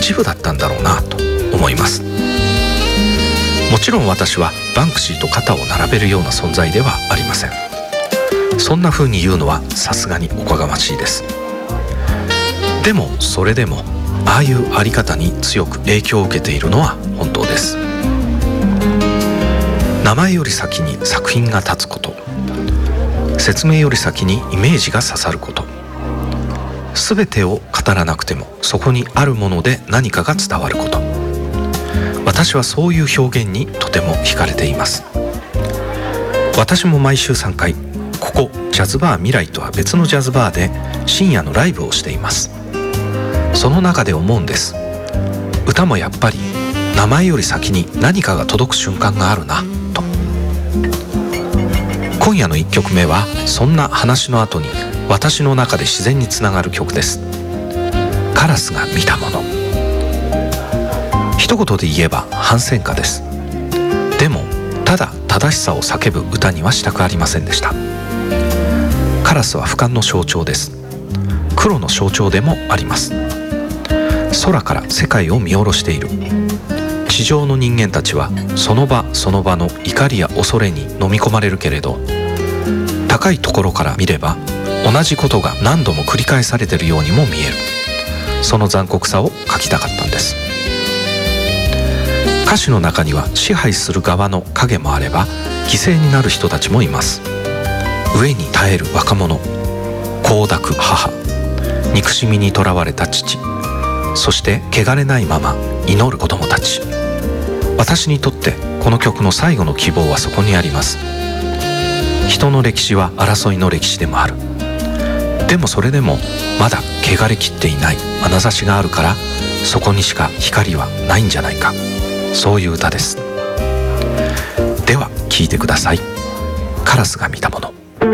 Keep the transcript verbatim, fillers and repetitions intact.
一部だったんだろうなと思います。もちろん私はバンクシーと肩を並べるような存在ではありません。そんな風に言うのはさすがにおこがましいです。でもそれでもああいうあり方に強く影響を受けているのは本当です。名前より先に作品が立つこと、説明より先にイメージが刺さること、全てを語らなくてもそこにあるもので何かが伝わること、私はそういう表現にとても惹かれています。私も毎週さんかい、ここジャズバー未来とは別のジャズバーで深夜のライブをしています。その中で思うんです。歌もやっぱり名前より先に何かが届く瞬間があるなと。今夜のいっきょくめはそんな話の後に私の中で自然につながる曲です。カラスが見たもの。一言で言えば反戦歌です。でもただ正しさを叫ぶ歌にはしたくありませんでした。カラスは俯瞰の象徴です。黒の象徴でもあります。空から世界を見下ろしている。地上の人間たちはその場その場の怒りや恐れに飲み込まれるけれど、高いところから見れば同じことが何度も繰り返されているようにも見える。その残酷さを書きたかったんです。歌詞の中には支配する側の影もあれば犠牲になる人たちもいます。飢えに耐える若者、子を抱く母、憎しみにとらわれた父、そして汚れないまま祈る子供たち。私にとってこの曲の最後の希望はそこにあります。人の歴史は争いの歴史でもある。でもそれでもまだ汚れきっていない眼差しがあるから、そこにしか光はないんじゃないか。そういう歌です。では聴いてください。カラスが見たもの。